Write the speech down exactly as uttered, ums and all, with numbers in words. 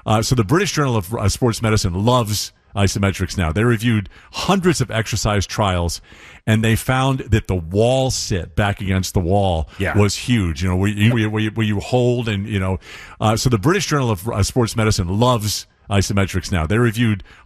Uh, so the British Journal of uh, Sports Medicine loves isometrics now. They reviewed hundreds of exercise trials, and they found that the wall sit back against the wall Yeah. was huge. You know, where you, where you, where you hold and, you know, uh, so the British Journal of uh, Sports Medicine loves isometrics now. They reviewed